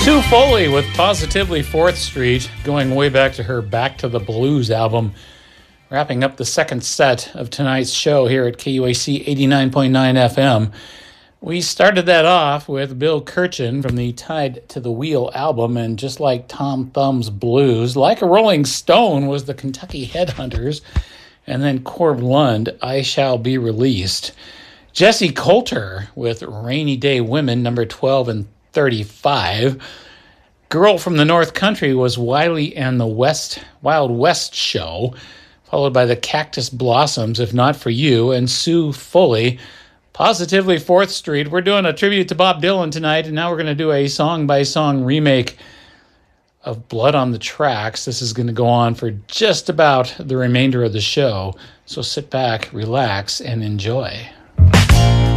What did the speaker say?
Sue Foley with Positively 4th Street, going way back to her Back to the Blues album. Wrapping up the second set of tonight's show here at KUAC 89.9 FM. We started that off with Bill Kirchen from the Tied to the Wheel album, and just like Tom Thumb's Blues, Like a Rolling Stone was the Kentucky Headhunters, and then Corb Lund, I Shall Be Released. Jesse Coulter with Rainy Day Women, number 12 and 35. Girl from the North Country was Wiley and the Wild West Show, followed by the Cactus Blossoms, If Not For You, and Sue Foley, Positively 4th Street. We're doing a tribute to Bob Dylan tonight, and now we're going to do a song-by-song remake of Blood on the Tracks. This is going to go on for just about the remainder of the show, so sit back, relax, and enjoy.